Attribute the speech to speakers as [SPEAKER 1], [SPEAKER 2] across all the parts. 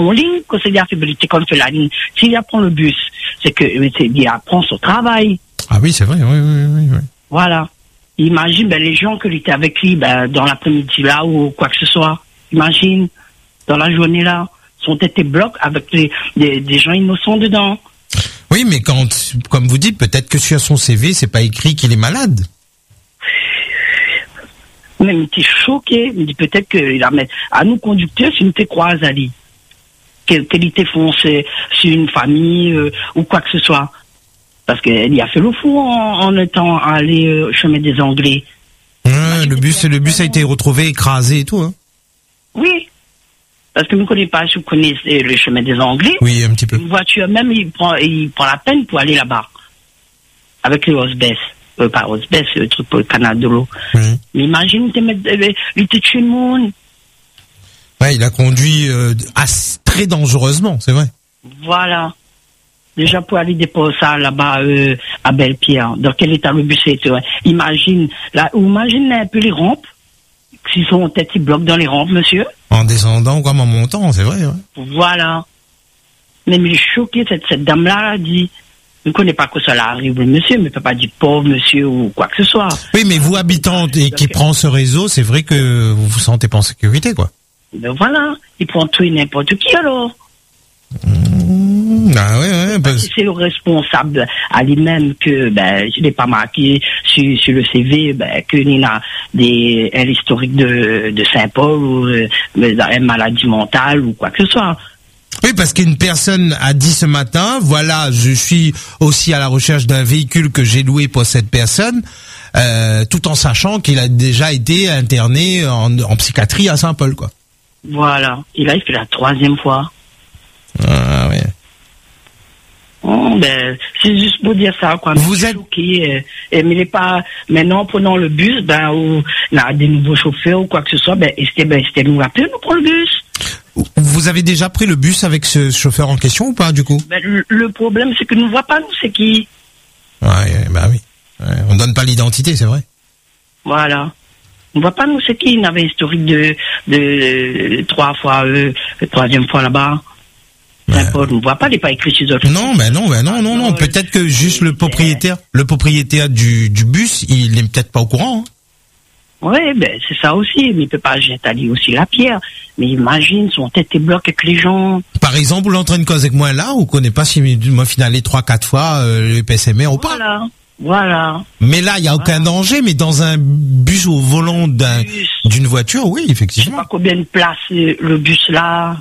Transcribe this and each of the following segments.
[SPEAKER 1] son ligne, que c'est la fébrilité qu'on fait la ligne. S'il prend le bus, c'est que il apprend son travail.
[SPEAKER 2] Ah oui, c'est vrai, oui.
[SPEAKER 1] Voilà. Imagine, les gens qui étaient avec lui, dans l'après-midi là, ou quoi que ce soit. Imagine, dans la journée là, sont été blocs avec des gens innocents dedans.
[SPEAKER 2] Oui, mais comme vous dites, peut-être que sur son CV, c'est pas écrit qu'il est malade.
[SPEAKER 1] Mais il était choqué. Il me dit peut-être qu'il a mis à nous conducteurs, si nous te croise à lui. Qu'il était foncé sur une famille, ou quoi que ce soit. Parce qu'il a fait le fou en étant allé au chemin des Anglais.
[SPEAKER 2] Le bus a été retrouvé écrasé et tout, hein.
[SPEAKER 1] Oui. Parce que je ne connais pas, si vous connaissez le chemin des Anglais.
[SPEAKER 2] Oui, un petit peu.
[SPEAKER 1] Une voiture même, il prend la peine pour aller là-bas. Avec le Osbès. Pas Osbès, le truc pour le canal de l'eau.
[SPEAKER 2] Oui.
[SPEAKER 1] Mais imagine, il te tue le monde.
[SPEAKER 2] Ouais, il a conduit très dangereusement, c'est vrai.
[SPEAKER 1] Voilà. Déjà pour aller déposer ça là-bas à Belle-Pierre. Dans quel état le bus était. Ouais. Imagine un peu les rampes. S'ils sont peut-être ils bloquent dans les rampes, monsieur.
[SPEAKER 2] En descendant ou comme en montant, c'est vrai. Ouais.
[SPEAKER 1] Voilà. Mais il est choqué, cette dame-là, dit, je ne connais pas que cela arrive, monsieur, mais ne peut pas dire pauvre monsieur ou quoi que ce soit.
[SPEAKER 2] Oui, mais vous, habitant et qui prend ce réseau, c'est vrai que vous vous sentez pas en sécurité, quoi.
[SPEAKER 1] Ben voilà, il prend tout et n'importe qui, alors. C'est le responsable à lui-même que je n'ai pas marqué sur le CV qu'il a un historique de Saint-Paul ou une maladie mentale ou quoi que ce soit.
[SPEAKER 2] Oui, parce qu'une personne a dit ce matin, voilà, je suis aussi à la recherche d'un véhicule que j'ai loué pour cette personne, tout en sachant qu'il a déjà été interné en psychiatrie à Saint-Paul, quoi.
[SPEAKER 1] Voilà, et là il fait la 3e fois.
[SPEAKER 2] Ah oui.
[SPEAKER 1] Oh, c'est juste pour dire ça, quoi.
[SPEAKER 2] Vous êtes
[SPEAKER 1] choqué, mais il n'est pas maintenant prenant le bus, où il y a des nouveaux chauffeurs ou quoi que ce soit, c'était nous rappeler, nous prendre le bus.
[SPEAKER 2] Vous avez déjà pris le bus avec ce chauffeur en question ou pas, du coup?
[SPEAKER 1] Le problème, c'est que nous ne voit pas, nous, c'est qui.
[SPEAKER 2] Oui. Ouais, on donne pas l'identité, c'est vrai.
[SPEAKER 1] Voilà. On ne voit pas, nous, c'est qui. Il avait un historique de 3 fois, la 3e fois là-bas. On ne voit pas, il n'est pas écrit chez eux.
[SPEAKER 2] Non. Peut-être que juste le propriétaire du bus, il n'est peut-être pas au courant. Hein.
[SPEAKER 1] Oui, c'est ça aussi. Mais il peut pas jeter aussi la pierre. Mais imagine, son tête est bloquée avec les gens.
[SPEAKER 2] Par exemple, vous l'entraînez cause avec moi là, ou connaît pas si moi finalement 3-4 fois le PSMR ou pas.
[SPEAKER 1] Voilà.
[SPEAKER 2] Mais là, il y a aucun danger. Mais dans un bus au volant d'une voiture, oui, effectivement.
[SPEAKER 1] Je sais pas combien de place le bus là.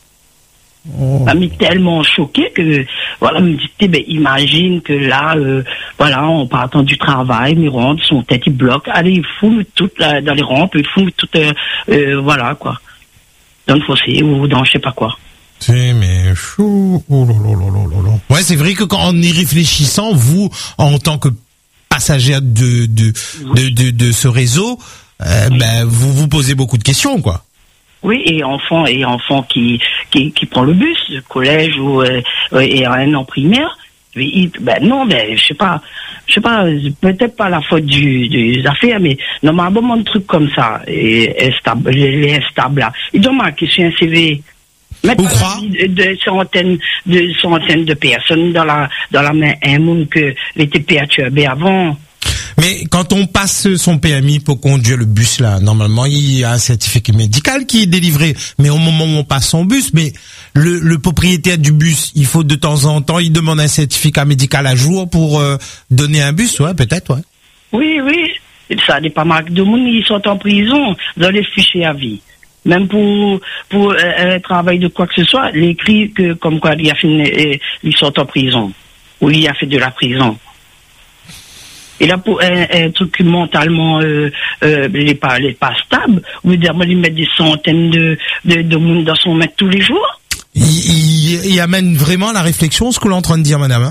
[SPEAKER 1] Ça m'a tellement choqué que, voilà, me dit, imagine que là, en partant du travail, mes rampes, son tête, il bloque, allez, il fout tout dans les rampes, il fout tout, voilà, quoi. Dans le fossé ou dans je sais pas quoi.
[SPEAKER 2] C'est, mais chou, Ouais, c'est vrai que quand en y réfléchissant, vous, en tant que passager de ce réseau, vous vous posez beaucoup de questions, quoi.
[SPEAKER 1] Oui, et enfant qui prend le bus, le collège ou et un an primaire, je sais pas, peut-être pas la faute des affaires, mais normalement un truc comme ça, les instables là, ils doivent marquer sur un CV. Mettre de centaines de personnes dans la main un monde que était perturbé avant.
[SPEAKER 2] Mais quand on passe son PMI pour conduire le bus là, normalement il y a un certificat médical qui est délivré. Mais au moment où on passe son bus, mais le propriétaire du bus, il faut de temps en temps, il demande un certificat médical à jour pour donner un bus, ouais, peut-être, ouais. Oui.
[SPEAKER 1] Ça dépend mal de monde, ils sont en prison dans les fichiers à vie. Même pour travail de quoi que ce soit, l'écrit que comme quoi ils sont en prison ou il a fait de la prison. Et là, pour un truc mentalement, il est pas stable, on veut dire, moi, il met des centaines de monde dans son maître tous les jours.
[SPEAKER 2] Il amène vraiment la réflexion, ce que l'on est en train de dire, madame, hein.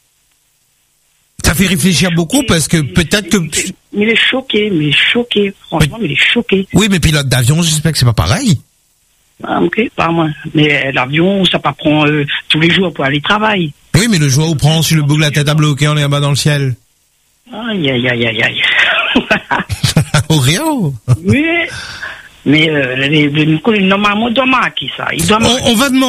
[SPEAKER 2] Ça fait réfléchir beaucoup parce que peut-être que...
[SPEAKER 1] Mais il est choqué, franchement, il est choqué.
[SPEAKER 2] Oui, mais pilote d'avion, j'espère que c'est pas pareil.
[SPEAKER 1] Ah, ok, pas moi. Mais l'avion, ça pas prend tous les jours pour aller travailler.
[SPEAKER 2] Oui, mais le jour où on prend sur le bout de la tête à bloquer, on est en bas dans le ciel.
[SPEAKER 1] Aïe.
[SPEAKER 2] Au rien.
[SPEAKER 1] Oui, mais normalement, il doit marquer ça. On va demander.